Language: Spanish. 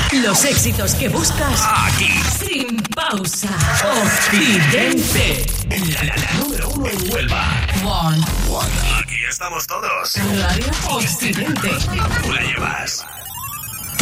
Los éxitos que buscas aquí. Sin pausa. Occidente. La número 1 en Huelva. One. Aquí estamos todos. Radio Occidente. Tú la llevas.